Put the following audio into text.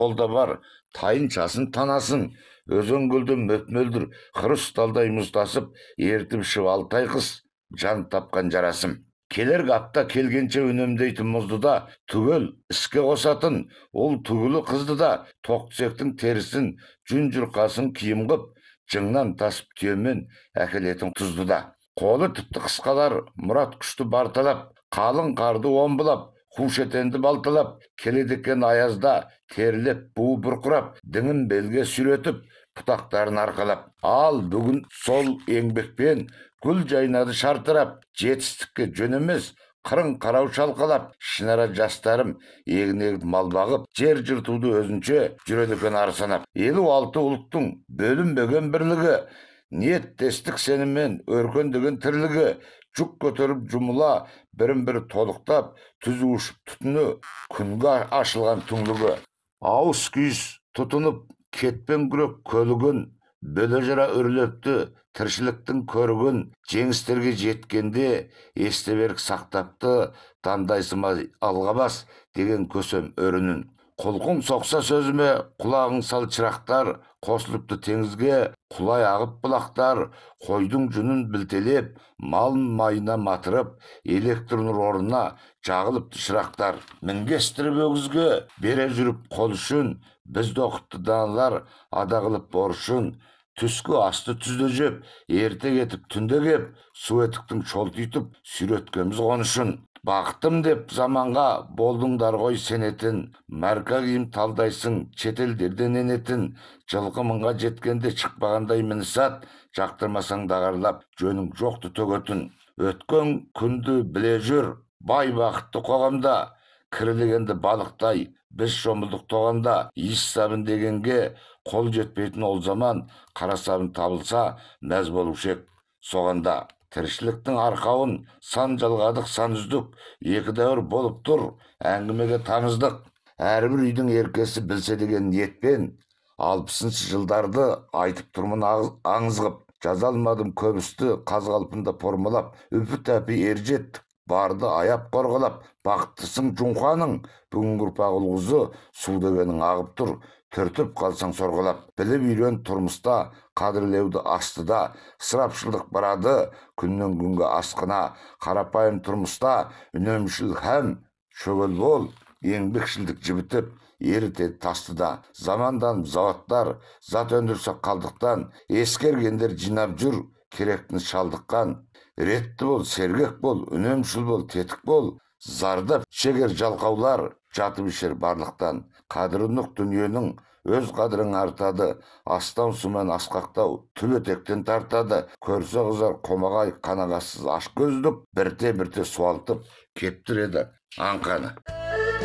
қолда бар, тайыншасын танасын, өзен көлден мөп-мөлдір хрусталдай мұздасып, ертіп ішіп 6 ай қыс, жан тапқан жарасым. Келер апта келгенше үнемдейтін мұзды да түгел іске қосатын, ол түгілі қызды да тоқ-түсектің терісін, жүн жұрқасын киім қып, жыңнан тасып түйемен әкелетін тұзды да. Қолы тіпті қысқалар мұрат күшті барталап, қалың қарды омбылап, қушетенді балталап, келедекен аязда терілеп, буы бұрқырап, діңін белге сүйретіп, бұтақтарын арқалап. Ал бүгін сол еңбекпен гүл жайнады шартырап, жетістікке жөн емес, қырын қарау шалқалап, шынара жастарым егін мал бағып, жер жыртуды өзінше жүреді екен арсанап. 56 ұлттың бөлінбеген бірлігі, ниеттестік сеніммен өркендеген тірлігі, жүк көтеріп жұмыла, бірін-бірі толықтап, түзу ұшып түтіні, күнге ашылған түңлігі. Ауыз күйіс тұтынып, кетпен күрек көлігін, бөле жара үрлепті, тіршіліктің көрігін, жеңістерге жеткенде, есте берік сақтапты, тандайсыма алға бас деген көсем өрінін. Құлқың соқса сөзіме, құлағың сал чырақтар, қосылыпты теңізге, құлай ағып бұлақтар, қойдың жүнін білтелеп, малын майына матырып, электр нұр орнына жағылыпты шырақтар. Мінгестіріп өгізге, бере жүріп қол үшін, бізді оқытты даналар, ада қылып борышын, түскі асты түзде жеп, ерте кетіп түнде кеп, су етіктің шолтитып, сүйреткеміз қонышын. Бақтым деп заманға болдыңдар ғой сенетін, марка киім талдайсың, шетелдерден енетін, жылқы мыңға жеткенде шықпағандай мінісат, жақтырмасаң дағарлап, жөнің жоқты төгетін. Өткен күнді біле жүр, бай бақытты қоғамда, кірілгенді балықтай, біз шомылдық тоғанда, иіс сабын дегенге қол жетпейтін ол заман, қара сабын табылса, мәз болушы ек соғанда. Тіршіліктің арқауын сан жалғадық, сан үздік, екі дәуір болып тұр, әңгімеге тамыздық. Әрбір үйдің еркесі білсе деген ниетпен, 60-шы жылдарды айтып тұрмын аңызғып, жаза алмадым көбісті қазғалпында формалап, үпі тәпі ержеттік, барды аяп қорғалап, бақыттысың жұңқаның, бүгінгі ұрпақ ұлғызы су дегенің ағып тұр, түртіп қалсаң сорғалап. Біліп үйрен тұрмыста, қадірлеуді астыда, ысырапшылдық барады, күннен күнге асқына, қарапайым тұрмыста, үнемшіл һәм шөгіл бол, еңбекшілдік жібітіп, ерітеді тастыда. Замандан заваттар, зат өндірсе қалдықтан, ескергендер жинап жүр, керектіні шалдыққан. Ретті бол, сергек бол, үнемшіл бол, тетік бол, зардап шегер жалқаулар, жатып ішер барлықтан. Қадірі нұқ дүниенің өз қадірің артады, астан сумен асқақтау түбетектен тартады. Көрсе қызар қомағай қанағасыз аш көздік, бірте-бірте суалтып кептіреді аңқаны.